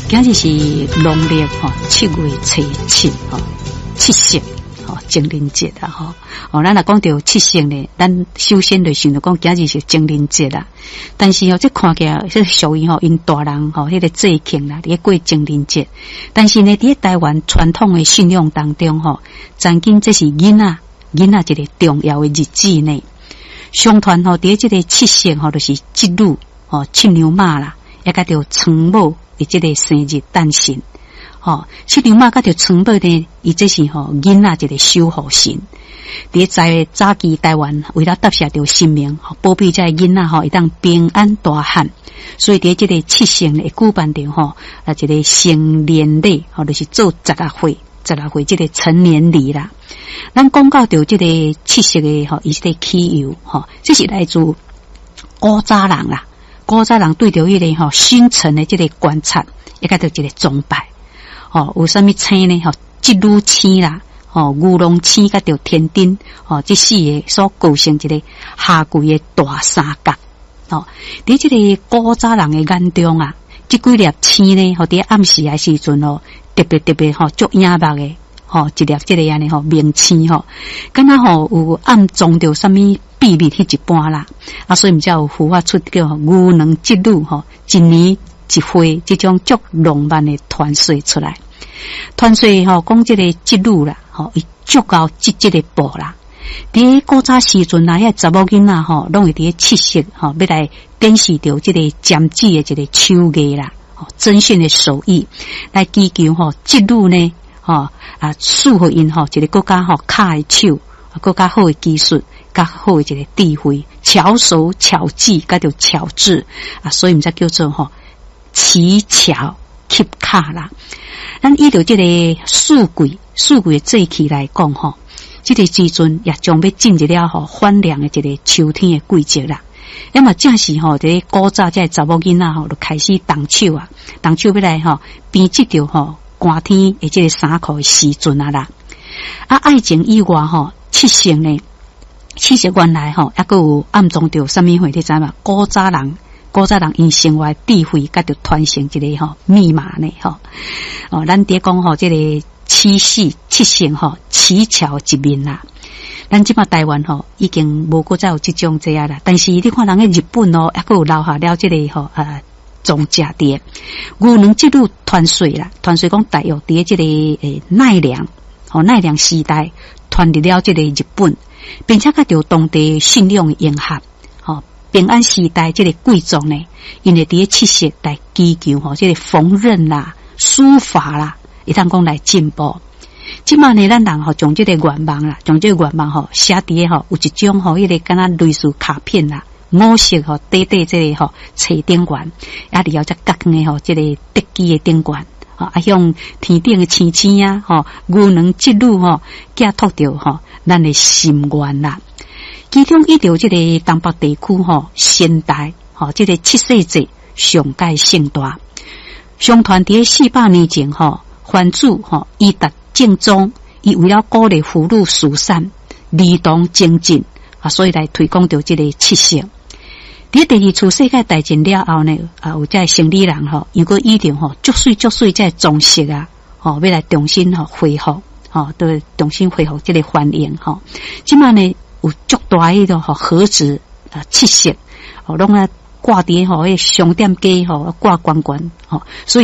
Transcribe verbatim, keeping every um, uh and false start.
今日是农历吼七月初七吼七夕吼情人节啦吼哦，咱若讲到七夕呢，咱首先就想到讲今日是情人节啦。但是哦，这看起来这属于吼因大人吼迄个节庆啦，伫过情人节。但是呢，伫台湾传统的信仰当中吼，曾经这是囡仔囡仔一个重要的日子呢。相传吼，伫这个七夕吼，就是节日吼，七娘妈啦，也甲着床母伊这个生日诞生。吼，七娘妈甲着床母呢，伊这是吼囡仔一个守护神。伫在早期台湾为了答谢着神明，保庇这囡仔吼，会当平安大汉，所以伫这个七夕呢，举办着吼啊一个成年礼，吼就是做十六岁，十六岁这个成年礼啦。咱讲到着这个七夕的吼，伊这个起由吼，这是来自古早人啦，古早人对着迄个吼星辰的这个观察，也甲着一个崇拜。吼，有啥物星呢？吼，节女星啦。哦，牛郎星甲着天丁，哦，这四个所构成一个下跪的大三角。哦，伫这个古早人的眼中啊，这几粒星呢，吼，伫暗时的时阵哦，特别特别吼，足眼目的，吼，一粒这个安尼吼明星吼，敢若吼有暗装着什么秘密迄一般啦。啊，所以毋才有孵化出叫牛郎织女吼，一年一回这种足浪漫的传说出来。传说吼，讲这个织女啦。吼，伊足够织这个布啦。伫古早时阵啊，遐查某囡仔吼，拢会伫七夕吼，要来展示着这个针织的一个手艺啦，吼，珍炫的手艺，来祈求吼织女呢，吼啊，赐予因吼一个更加吼巧的手，更加好的技术，较好的一个智慧，巧手巧技，甲着巧智啊，所以毋才叫做吼奇巧奇巧啦。咱依照这个四季。四季的节气来讲吼，这个时阵也将要进入了吼翻凉的一个秋天的季节啦。那么正是吼，伫古早这查某囡仔吼，就开始动手啊，动手要来吼编织着吼寒天的这个衫裤的时阵啊啦。啊，爱情以外吼，七夕呢，七夕原来吼，还佫有暗装着什么货？你知嘛？古早人。古早人因生活智慧，甲着传承一个吼密码呢吼。哦，咱伫讲吼，这个七夕七夕吼，奇巧一面啦。咱即马台湾吼已经无搁再有即种这样啦，但是你看人喺日本哦，还佫有留下了这个吼呃宗家的牛郎织女传说啦，传说讲大约伫这个诶奈良吼奈良时代传入了这个日本，并且甲着当地信仰迎合吼。平安时代这个贵族呢，因为伫七夕来祈求吼，这个缝纫啦、书法啦，一旦讲来进步。即马呢，咱人吼将这个愿望啦，将这个愿望吼写伫吼，有一种吼，迄个敢若类似卡片啦，五色吼，缀缀这个吼册顶悬，啊，里后则角光的吼，这个德基的顶悬，啊，向天顶的星星啊，吼，牛郎织女吼，寄托着吼，咱的心愿啦。其中依条这个东北地区吼，现代吼，这个七夕节上界盛大。相传伫四百年前吼，藩主吼伊达正宗，伊为了鼓励妇女慈善、儿童精进啊，所以来推广着这个七夕。伫第二次世界大战了后呢，啊有这生理人吼，如果依条吼足水足水这装饰啊，吼要来重新吼恢复，吼都重新恢复这个欢迎吼。即马呢。有足大迄个吼盒子啊，七夕，哦，拢啊挂伫吼迄商店街吼挂关关吼，所以。